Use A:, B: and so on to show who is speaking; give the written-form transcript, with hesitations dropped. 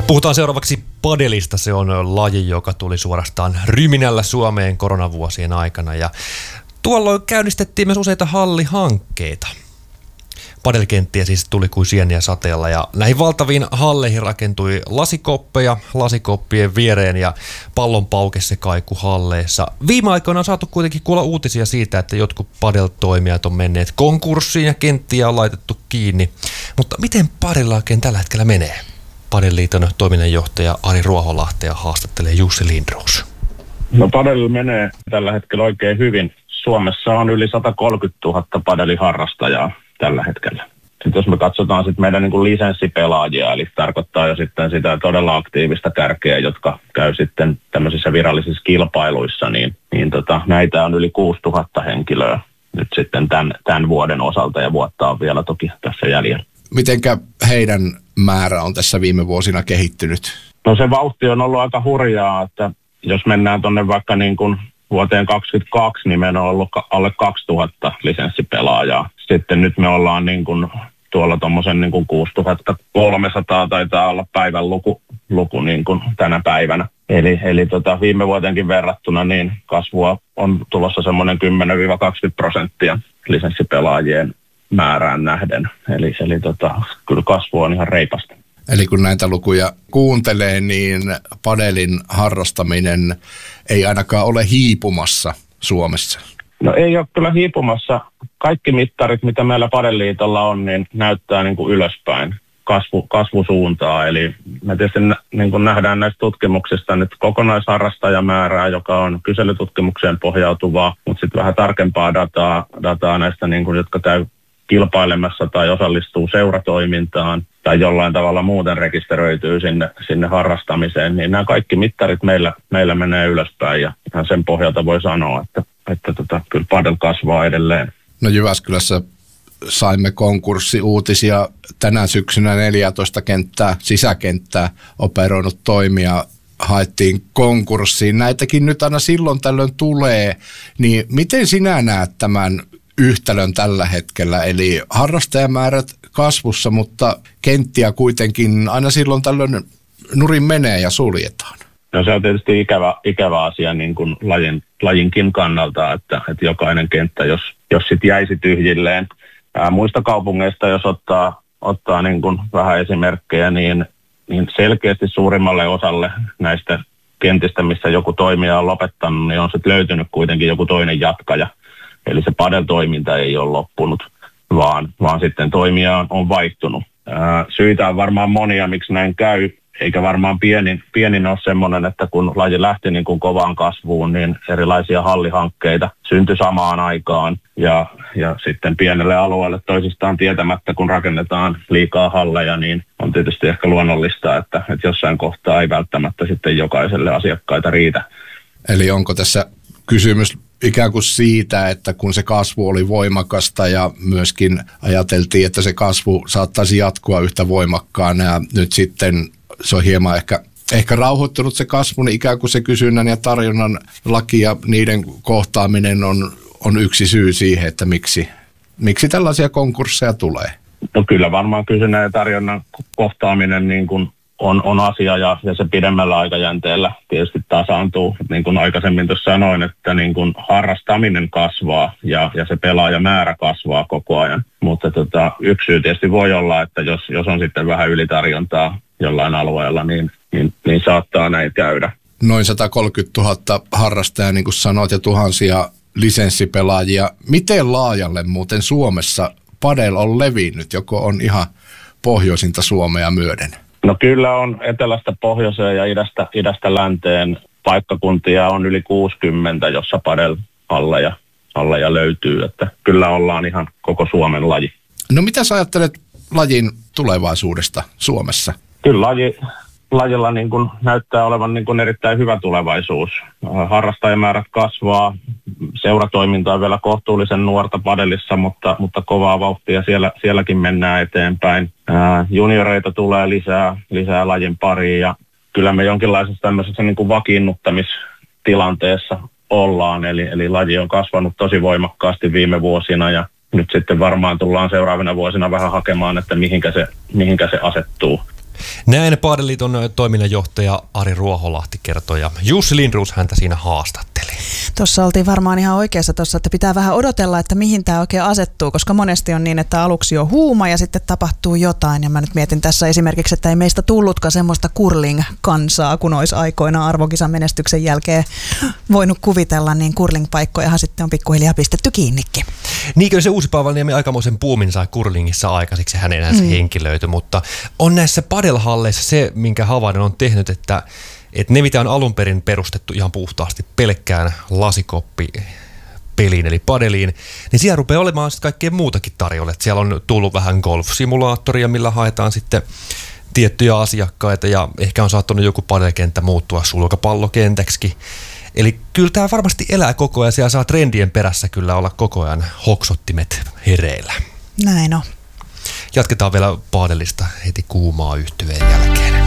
A: Puhutaan seuraavaksi padelista. Se on laji, joka tuli suorastaan ryminällä Suomeen koronavuosien aikana. Ja tuolloin käynnistettiin myös useita hallihankkeita. Padelkenttiä siis tuli kuin sieniä sateella ja näihin valtaviin halleihin rakentui lasikoppeja lasikoppien viereen ja pallonpauke se kaiku halleissa. Viime aikoina on saatu kuitenkin kuulla uutisia siitä, että jotkut padeltoimijat on menneet konkurssiin ja kenttiä on laitettu kiinni. Mutta miten padella oikein tällä hetkellä menee? Padelliiton toiminnanjohtaja Ari Ruoholahtea haastattelee Jussi Lindroos.
B: No padel menee tällä hetkellä oikein hyvin. Suomessa on yli 130 000 padeliharrastajaa tällä hetkellä. Sitten jos me katsotaan sit meidän lisenssipelaajia, eli tarkoittaa jo sitten sitä todella aktiivista kärkeä, jotka käy sitten tämmöisissä virallisissa kilpailuissa, niin näitä on yli 6 000 henkilöä nyt sitten tämän vuoden osalta ja vuotta on vielä toki tässä jäljellä.
C: Mitenkä heidän määrä on tässä viime vuosina kehittynyt?
B: No se vauhti on ollut aika hurjaa, että jos mennään tuonne vaikka vuoteen 2022, niin meillä on ollut alle 2000 lisenssipelaajaa. Sitten nyt me ollaan tuolla tuommoisen 6300 taitaa olla päivän luku tänä päivänä. Eli viime vuoteenkin verrattuna niin kasvua on tulossa semmoinen 10-20% lisenssipelaajien määrään nähden. Eli kyllä kasvu on ihan reipasta.
C: Eli kun näitä lukuja kuuntelee, niin padelin harrastaminen ei ainakaan ole hiipumassa Suomessa.
B: No ei ole kyllä hiipumassa. Kaikki mittarit, mitä meillä Padeliitolla on, niin näyttää ylöspäin kasvusuuntaa. Eli me tietysti nähdään näistä tutkimuksista nyt kokonaisharrastajamäärää, joka on kyselytutkimukseen pohjautuvaa, mutta sitten vähän tarkempaa dataa näistä, jotka käy kilpailemassa tai osallistuu seuratoimintaan tai jollain tavalla muuten rekisteröityy sinne harrastamiseen, niin nämä kaikki mittarit meillä menee ylöspäin ja ihan sen pohjalta voi sanoa, että kyllä padel kasvaa edelleen.
C: No Jyväskylässä saimme konkurssiuutisia tänä syksynä 14 sisäkenttää operoinut toimija haettiin konkurssiin. Näitäkin nyt aina silloin tällöin tulee, niin miten sinä näet tämän yhtälön tällä hetkellä, eli harrastajamäärät kasvussa, mutta kenttiä kuitenkin aina silloin tällöin nurin menee ja suljetaan?
B: No se on tietysti ikävä asia niin kuin lajinkin kannalta, että jokainen kenttä, jos sit jäisi tyhjilleen. Muista kaupungeista, jos ottaa niin kuin vähän esimerkkejä, niin selkeästi suurimmalle osalle näistä kentistä, missä joku toimija on lopettanut, niin on sitten löytynyt kuitenkin joku toinen jatkaja. Eli se padel-toiminta ei ole loppunut, vaan sitten toimija on vaihtunut. Syitä on varmaan monia, miksi näin käy, eikä varmaan pienin ole semmoinen, että kun laji lähti kovaan kasvuun, niin erilaisia hallihankkeita syntyi samaan aikaan. Ja sitten pienelle alueelle toisistaan tietämättä, kun rakennetaan liikaa halleja, niin on tietysti ehkä luonnollista, että jossain kohtaa ei välttämättä sitten jokaiselle asiakkaita riitä.
C: Eli onko tässä kysymys ikään kuin siitä, että kun se kasvu oli voimakasta ja myöskin ajateltiin, että se kasvu saattaisi jatkua yhtä voimakkaana ja nyt sitten se on hieman ehkä rauhoittunut se kasvu, niin ikään kuin se kysynnän ja tarjonnan laki ja niiden kohtaaminen on yksi syy siihen, että miksi tällaisia konkursseja tulee?
B: No kyllä varmaan kysynnän ja tarjonnan kohtaaminen on asia ja se pidemmällä aikajänteellä tietysti tasaantuu. Niin kuin aikaisemmin tuossa sanoin, että harrastaminen kasvaa ja se pelaajamäärä kasvaa koko ajan. Mutta yksi syy tietysti voi olla, että jos on sitten vähän ylitarjontaa jollain alueella, niin saattaa näin käydä.
C: Noin 130 000 harrastajaa, niin kuin sanoit, ja tuhansia lisenssipelaajia. Miten laajalle muuten Suomessa padel on levinnyt, joko on ihan pohjoisinta Suomea myöden?
B: No kyllä on etelästä pohjoiseen ja idästä länteen paikkakuntia on yli 60, jossa padel-halleja löytyy, että kyllä ollaan ihan koko Suomen laji.
C: No mitä sä ajattelet lajin tulevaisuudesta Suomessa?
B: Kyllä lajilla näyttää olevan erittäin hyvä tulevaisuus. Harrastajamäärät kasvaa, seuratoiminta on vielä kohtuullisen nuorta padelissa, mutta kovaa vauhtia sielläkin mennään eteenpäin. Junioreita tulee lisää lajin pariin ja kyllä me jonkinlaisessa tämmöisessä vakiinnuttamistilanteessa ollaan. Eli laji on kasvanut tosi voimakkaasti viime vuosina ja nyt sitten varmaan tullaan seuraavina vuosina vähän hakemaan, että mihinkä se asettuu.
A: Näin Padeliliiton toiminnanjohtaja Ari Ruoholahti kertoi ja Jussi Lindroos häntä siinä haastatteli.
D: Tuossa oltiin varmaan ihan oikeassa tuossa, että pitää vähän odotella, että mihin tämä oikein asettuu, koska monesti on niin, että aluksi on huuma ja sitten tapahtuu jotain. Ja mä nyt mietin tässä esimerkiksi, että ei meistä tullutkaan semmoista curling-kansaa, kun olisi aikoinaan arvokisan menestyksen jälkeen voinut kuvitella, niin curling-paikkojahan sitten on pikkuhiljaa pistetty kiinnikin.
A: Niinkö se Uusi-Paavalniemi aikamoisen puumin sai curlingissa aikaiseksi, hän enää se henkilöity, mutta on näissä padelhalleissa se, minkä havainnon on tehnyt, että ne, mitä on alun perin perustettu ihan puhtaasti pelkkään lasikoppipeliin eli padeliin, niin siellä rupeaa olemaan sitten kaikkea muutakin tarjolla. Että siellä on tullut vähän golf-simulaattoria, millä haetaan sitten tiettyjä asiakkaita ja ehkä on saattanut joku padelkenttä muuttua sulkapallokentäksikin. Eli kyllä tämä varmasti elää koko ajan, siellä saa trendien perässä kyllä olla koko ajan hoksottimet hereillä.
D: Näin on.
A: Jatketaan vielä padelista heti kuumaa yhtyeen jälkeen.